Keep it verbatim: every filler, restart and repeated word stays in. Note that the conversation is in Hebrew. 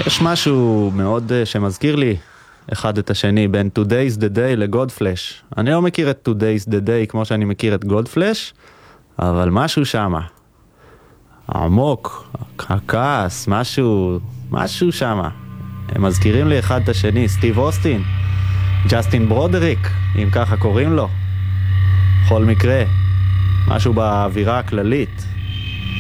יש משהו מאוד uh, שמזכיר לי אחד את השני, בין Today's the Day לגודפלש. אני לא מכיר את Today's the Day כמו שאני מכיר את גודפלש, אבל משהו שמה. העמוק, הכעס, משהו, משהו שמה. הם מזכירים לי אחד את השני, סטיב אוסטין, ג'סטין ברודריק, אם ככה קוראים לו. בכל מקרה, משהו באווירה הכללית.